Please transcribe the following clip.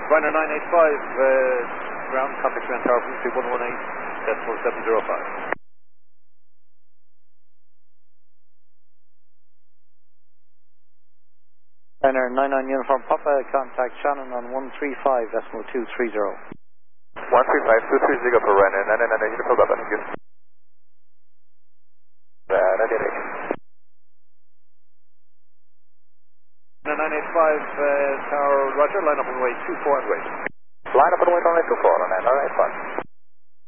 Ryanair 985, ground, contact Grand Tower, frequency 118.705. Ryanair 99 Uniform Papa, contact Shannon on 135.230. 135.230 for Ryanair 99 Uniform Papa, thank you. 985 Tower, Roger, line up on way 24 and wait. Line up on way 24 on 985.